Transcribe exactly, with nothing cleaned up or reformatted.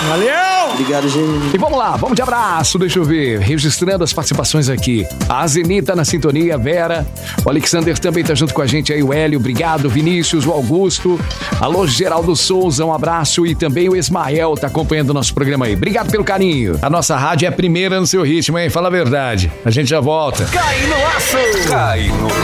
Valeu! Obrigado, gente. E vamos lá, vamos de abraço, deixa eu ver. Registrando as participações aqui. A Zenita na sintonia, Vera. O Alexander também tá junto com a gente aí, o Hélio, obrigado. Vinícius, o Augusto. Alô, Geraldo Souza, um abraço. E também o Ismael tá acompanhando o nosso programa aí. Obrigado pelo carinho. A nossa rádio é a primeira no seu ritmo, hein? Fala a verdade. A gente já volta. Cai no laço! Cai no